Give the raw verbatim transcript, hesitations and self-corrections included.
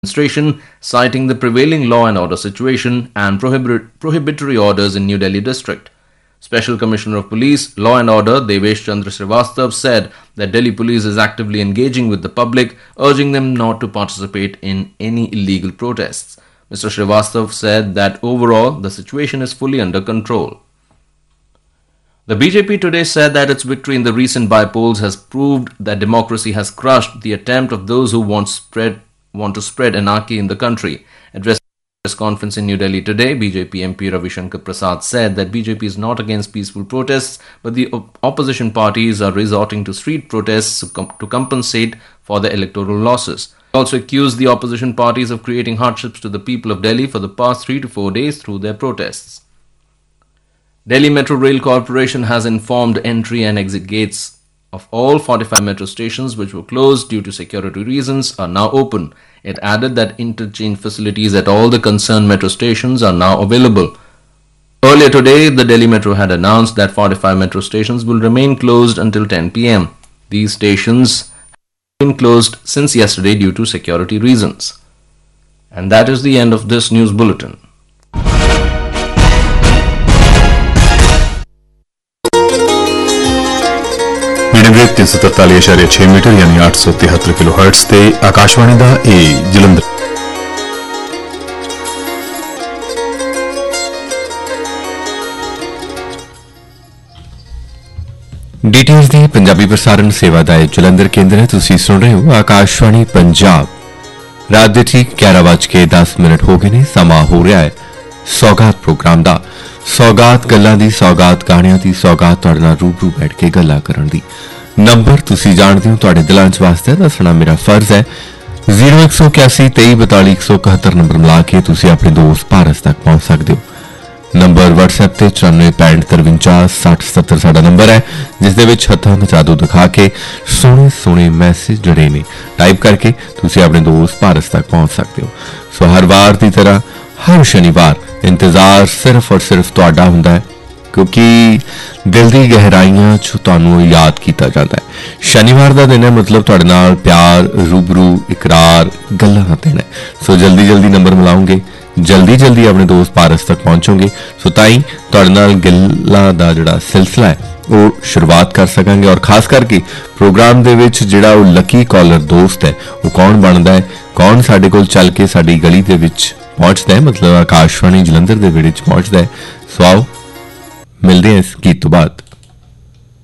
demonstration, citing the prevailing law and order situation and prohibit- prohibitory orders in New Delhi district. Special Commissioner of Police, Law and Order Devesh Chandra Srivastav said that Delhi Police is actively engaging with the public, urging them not to participate in any illegal protests. Mister Srivastav said that overall the situation is fully under control. The B J P today said that its victory in the recent by-polls has proved that democracy has crushed the attempt of those who want spread want to spread anarchy in the country. Addressing a press conference in New Delhi today, B J P M P Ravi Shankar Prasad said that B J P is not against peaceful protests, but the op- opposition parties are resorting to street protests to, com- to compensate for the electoral losses. He also accused the opposition parties of creating hardships to the people of Delhi for the past three to four days through their protests. Delhi Metro Rail Corporation has informed entry and exit gates of all forty-five metro stations which were closed due to security reasons are now open. It added that interchange facilities at all the concerned metro stations are now available. Earlier today, the Delhi Metro had announced that forty-five metro stations will remain closed until ten p.m. These stations have been closed since yesterday due to security reasons. And that is the end of this news bulletin. Medium तीन सौ तरताली इशारे छह metre यानी आठ सौ तिहत्तर kilo hertz ते आकाशवाणी दा ए जलंधर। डीटीएच दी पंजाबी प्रसारण सेवा दा जलंधर केंद्र है। तुसी सुन रहे हो आकाशवाणी पंजाब। रात दे ठीक ग्यारह बज के दस मिनट हो गए ने। समा हो रहा है सौगात प्रोग्राम दा। सौगात गल्लां दी, सौगात गाणियां दी, सौगात तुहाडे नाल रूबरू बैठ के गल्लां करन दी। नंबर तुसी जानदे हो, तुहाडे दिलां च वास्ते दसना मेरा फर्ज है। जीरो एक सौ इक्यासी तेई बताली एक सौ इकहत्तर नंबर मिला के तुसी अपने दोस्त भारत तक पहुंच सकते हो। नंबर व्हाट्सएप ते चौरानवे पैंठ तरवंजा सठ सत्तर साडा नंबर है, जिस दे विच हत्थां दा जादू दिखा के सोहणे सोहणे मैसेज जड़े ने टाइप करके तुसी अपने दोस्त भारत तक पहुंच सकते हो। सो हर वार की तरह हर शनिवार इंतजार सिर्फ और सिर्फ तुहाडा हुंदा है, क्योंकि दिल दी गहराइयां च तुहानूं याद कीता जाता है। शनिवार दा दिन है, मतलब तुहाडे नाल प्यार, रूबरू, इकरार, गल्लां दा दिन है। सो जल्दी जल्दी नंबर मिलाओगे, जल्दी जल्दी अपने दोस्त भारत तक पहुंचोगे, सो ताई तुहाडे नाल गल्लां दा जिहड़ा सिलसिला है वो शुरुआत कर सकांगे। और खास करके प्रोग्राम दे विच जिहड़ा वो लकी कॉलर दोस्त है वो कौन बनदा है, कौन साडे कोल चल के साडी गली दे विच पहुंचता है, मतलब आकाशवाणी जलंधर दे विच पहुंचता है। सो आओ मिलते हैं इस गीत तो बाद।